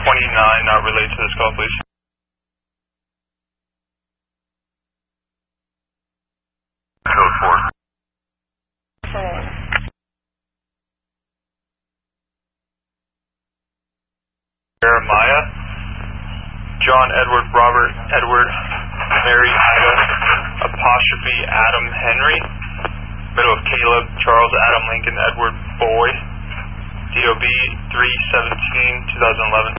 not related to this call, please. Code 4. Jeremiah, John Edward Robert Edward Mary Ida apostrophe Adam Henry, middle of Caleb Charles Adam Lincoln Edward Boy, DOB 3/17/2011.